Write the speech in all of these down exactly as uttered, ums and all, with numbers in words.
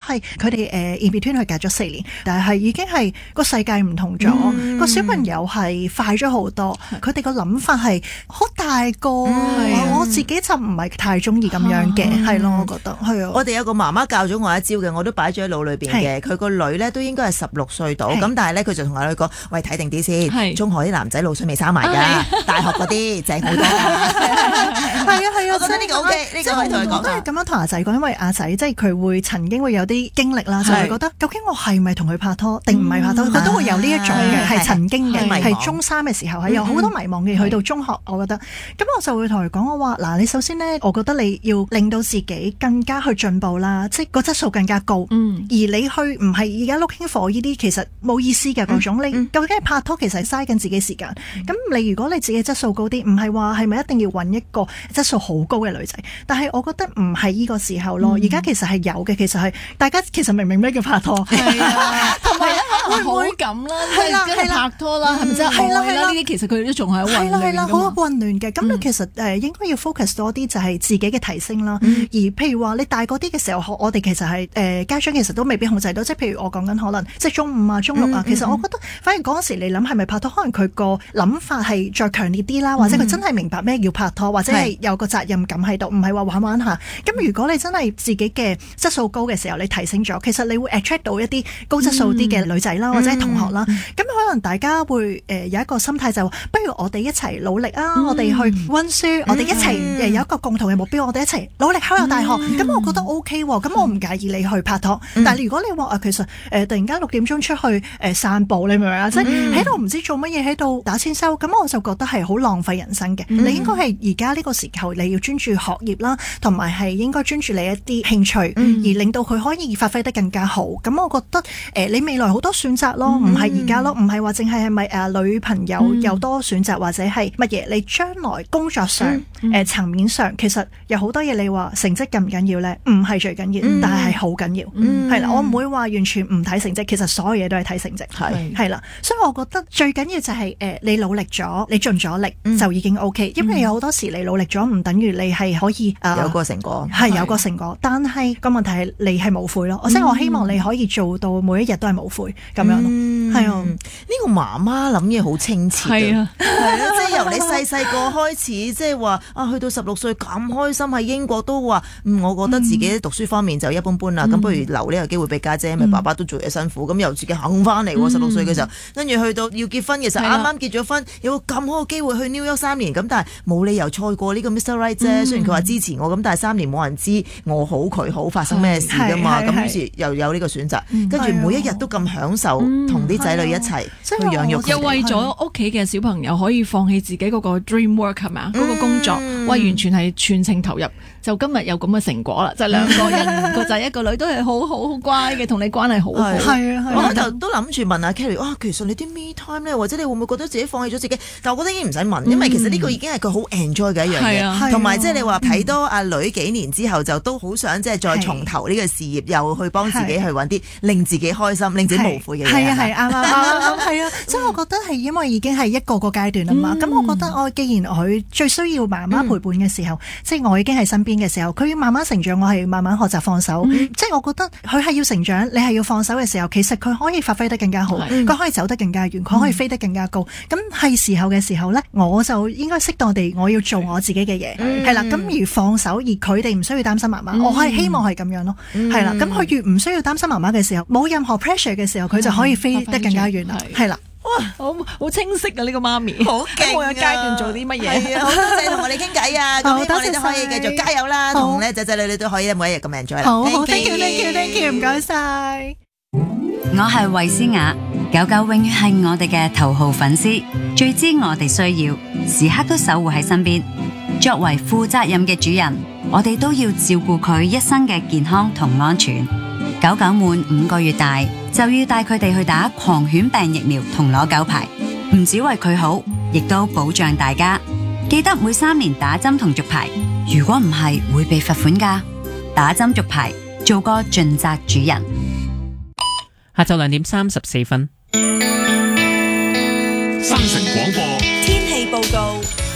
係佢哋誒 in between 佢隔咗四年，但係已經係個世界唔同咗，個、嗯、小朋友係快咗好多，佢哋個諗法係好大個、嗯，我自己就唔係太中意咁樣嘅，係、嗯、咯，我覺得係啊。 我哋有個媽媽教咗我一招嘅，我都擺咗喺腦裏邊嘅。佢個女咧都應該係十六歲到，咁但係咧佢就同阿女講：喂，睇定啲先，中學啲男仔腦囟未生埋㗎，大學嗰啲正好多。 係啊係啊， 我覺得呢個 OK，呢個可以同佢講。 都係咁樣同阿仔講，因為阿仔即係佢會曾經會有啲經歷啦，就係覺得究竟我係咪同佢拍拖定唔係拍拖？佢、嗯、都會有呢一種嘅，係曾經嘅，係中三嘅時候係有好多迷茫嘅。去到中學，我覺得咁我就會同佢講，我話嗱，你首先呢，我覺得你要令到自己更加去進步啦，即係個質素更加高。嗯、而你去唔係而家 looking for 呢啲，其實冇意思嘅嗰種、嗯。你究竟係拍拖，其實係嘥緊自己時間。咁、嗯、你如果你自己質素高啲，唔係話係咪一定要揾一個質素好高嘅女仔？但係我覺得唔係呢個時候咯。而、嗯、家其實係有嘅，其實係大家其實明明咩叫拍拖，係啊，同埋會唔會咁啦？係啦係啦，拍拖啦，係咪真係愛啦？呢啲其實佢都仲係好混亂。係啦係啦，好混亂嘅。咁你其實誒應該要 focus 多啲，就係自己嘅提升啦。嗯、而譬如話你大個啲嘅時候，我哋其實係誒、呃、家長其實都未必控制到。即係譬如我講緊可能即係中五啊、中六啊、嗯，其實我覺得反而嗰陣時你諗係咪拍拖，可能佢個諗法係再強烈啲啦，或者佢真係明白咩叫拍拖，或者係有個責任感喺度，唔係話玩玩下。咁如果你真係自己嘅質素高嘅時候，你提升咗，其實你會 attract 到一啲高質素啲嘅女仔啦、嗯，或者同學啦。咁、嗯、可能大家會誒、呃、有一個心態就，不如我哋一齊努力啊！嗯、我哋去溫書，嗯、我哋一齊誒有一個共同嘅目標，我哋一齊努力考入大學。咁、嗯、我覺得 O K 喎，咁我唔介意你去拍拖。嗯、但係如果你話啊，其實誒、呃、突然間六點鐘出去誒、呃、散步，你明唔明啊？即係喺度唔知做乜嘢，喺度打千秋，咁我就覺得係好浪費人生嘅、嗯。你應該係而家呢個時候，你要專注學業啦，同埋係應該專注你一啲興趣，嗯、而令到佢可以發揮得更加好。咁我覺得誒、呃，你未來好多選擇咯，唔係而家咯，唔係話淨係係咪誒女朋友有多選擇、嗯、或者係乜嘢？你將來工作上誒、嗯呃、層面上，其實有好多嘢你話成績緊唔緊要咧？唔係最緊要，嗯、但係係好緊要。係、嗯、啦，我唔會話完全唔睇成績，其實所有嘢都係睇成績。係係啦，所以我覺得最緊要就係、是、誒、呃、你努力咗，你盡咗力、嗯、就已經 O K。因為有好多時你努力咗，唔等於你係可以誒、呃、 有個成果， 係有個成果。但係個問題係你係冇悔咯。即、嗯、係我希望你可以做到每一日都係冇悔咁樣咯。係、嗯、啊，呢、 這個媽媽諗嘢好清澈。係啊，係啊，即係由你細細個開始，即係話啊，去到十六歲咁開心喺英國都話，嗯，我覺得自己讀書方面就一般般啦。咁、嗯、不如留呢個機會俾家姐，因為爸爸都做嘢辛苦，咁、嗯、又自己行空翻嚟喎。十六歲嘅時候，跟住去到要結婚嘅時候，啱啱結咗婚，有個咁好嘅機會去 New York 三年，咁但係冇理由錯過呢個 Mister Right 啫、嗯。雖然佢話支持我，咁但係三年冇人知我好佢好發生咩事噶嘛。咁於是又有呢個選擇，跟、嗯、住每一日都咁享受同啲仔女一齊去養育佢哋， 又為咗屋企嘅小朋友可以放棄自己嗰個 dream work 係咪啊？嗰個工作，喂，完全係全程投入。就今日有咁嘅成果啦，就兩個人個仔一個女都係好好好乖嘅，同你關係好好。係啊， 我就都諗住問阿 Kelly， 哇，其實你啲 me time 咧，或者你會唔會覺得自己放棄咗自己？但我覺得已經唔使問，因為其實呢個已經係佢好 enjoy 嘅一樣嘢，同埋即係你話睇多阿女幾年之後，就都好想即係再重頭呢個事業，又去幫自己去揾啲令自己開心、令自己無悔嘅嘢。 係啊，係啱啱啱，係啊，所以我覺得係因為已經係一個個階段啊嘛。咁、嗯、我覺得我既然佢最需要媽媽陪伴嘅時候，嗯、即係我已經喺身邊嘅時候，佢要慢慢成長，我係慢慢學習放手。嗯、即係我覺得佢係要成長，你係要放手嘅時候，其實佢可以發揮得更加好，佢、嗯、可以走得更加遠，佢可以飛得更加高。咁、嗯、係時候嘅時候呢，我就應該適當地我要做我自己嘅嘢，係啦。咁、嗯、而放手，而佢哋唔需要擔心媽媽、嗯，我係希望係咁樣咯，係、嗯、啦。咁佢越唔需要擔心媽媽嘅時候，冇任何 pressure 嘅時候，佢就可以飛得更加遠啦，係啦。 哇，好好清晰啊！呢、這個媽咪好勁啊！ 我有階段做啲乜嘢？ 好多謝同我哋傾偈啊！咁希望你都可以繼續加油啦，同咧仔仔女女都可以每一日咁 enjoy 啦。 好好 ，thank you，thank you，thank you，唔該晒。 我係衛詩雅，狗狗永遠係我哋嘅頭號粉絲，最知我哋需要，時刻都守護喺身邊。作為負責任嘅主人，我哋都要照顧佢一生嘅健康同安全。狗狗滿五個月大就要帶佢哋去打狂犬病疫苗同攞狗牌，唔止為佢好，亦都保障大家。記得每三年打針同續牌，如果唔係會被罰款㗎。打針續牌，做個盡責主人。 下晝兩點三十四分， 新城廣播天氣報告。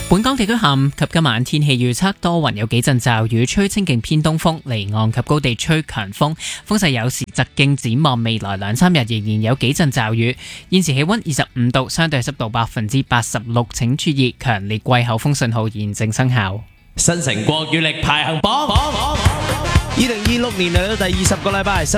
本港地區下午及今晚天氣預測多雲，有幾陣驟雨，吹清勁偏東風，離岸及高地吹強風，風勢有時疾勁。展望未來兩三日仍然有幾陣驟雨。現時氣溫二十五度，相對濕度百分之八十六，請注意強烈季候風信號現正生效。 新城國語力排行榜，二零二六年嚟到第二十個禮拜。